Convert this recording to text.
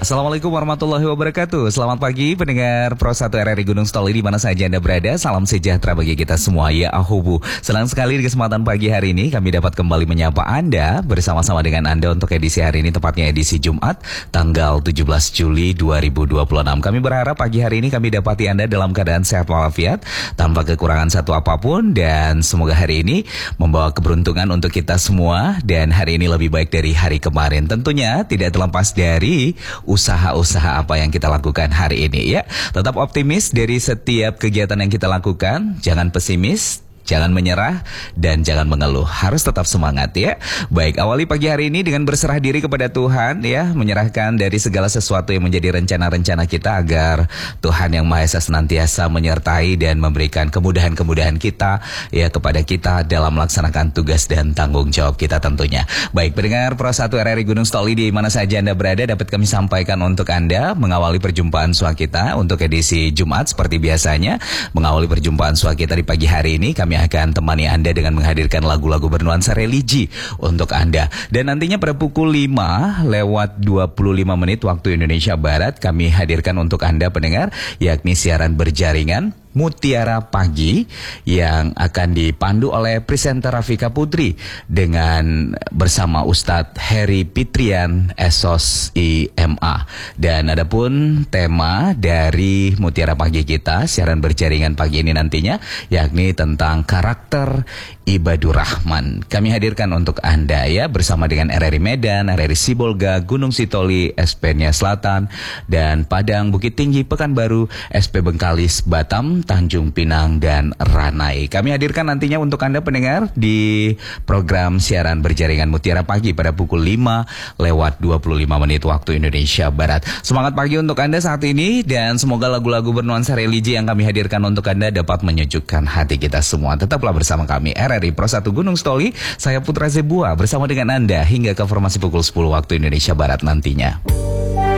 Assalamualaikum warahmatullahi wabarakatuh. Selamat pagi pendengar Pro 1 RRI Gunung Stoli di mana saja Anda berada. Salam sejahtera bagi kita semua ya ahubu. Senang sekali di kesempatan pagi hari ini kami dapat kembali menyapa Anda bersama-sama dengan Anda untuk edisi hari ini, tepatnya edisi Jumat tanggal 17 Juli 2026. Kami berharap pagi hari ini kami dapati Anda dalam keadaan sehat walafiat tanpa kekurangan satu apapun, dan semoga hari ini membawa keberuntungan untuk kita semua dan hari ini lebih baik dari hari kemarin. Tentunya tidak terlepas dari usaha-usaha apa yang kita lakukan hari ini ya. Tetap optimis dari setiap kegiatan yang kita lakukan, jangan pesimis, jangan menyerah, dan jangan mengeluh. Harus tetap semangat ya. Baik, awali pagi hari ini dengan berserah diri kepada Tuhan ya, menyerahkan dari segala sesuatu yang menjadi rencana-rencana kita agar Tuhan Yang Maha Esa senantiasa menyertai dan memberikan kemudahan-kemudahan kita ya kepada kita dalam melaksanakan tugas dan tanggung jawab kita tentunya. Baik, pendengar Pro 1 RRI Gunung Stoli di mana saja Anda berada, dapat kami sampaikan untuk Anda mengawali perjumpaan suah kita untuk edisi Jumat seperti biasanya. Mengawali perjumpaan suah kita di pagi hari ini, kami akan temani Anda dengan menghadirkan lagu-lagu bernuansa religi untuk Anda. Dan nantinya pada pukul 5 lewat 25 menit waktu Indonesia Barat, kami hadirkan untuk Anda pendengar, yakni siaran berjaringan Mutiara Pagi yang akan dipandu oleh presenter Rafika Putri dengan bersama Ustadz Heri Pitrian Esos IMA. Dan adapun tema dari Mutiara Pagi kita, siaran berjaringan pagi ini nantinya, yakni tentang karakter Ibadur Rahman. Kami hadirkan untuk Anda ya bersama dengan RRI Medan, RRI Sibolga, Gunung Sitoli, SP Nia Selatan, dan Padang, Bukit Tinggi, Pekanbaru, SP Bengkalis, Batam, Tanjung Pinang, dan Ranai. Kami hadirkan nantinya untuk Anda pendengar di program siaran berjaringan Mutiara Pagi pada pukul 5 lewat 25 menit waktu Indonesia Barat. Semangat pagi untuk Anda saat ini, dan semoga lagu-lagu bernuansa religi yang kami hadirkan untuk Anda dapat menyejukkan hati kita semua. Tetaplah bersama kami RRI Pro 1 Gunung Stoli. Saya Putra Zebua bersama dengan Anda hingga ke formasi pukul 10 waktu Indonesia Barat nantinya.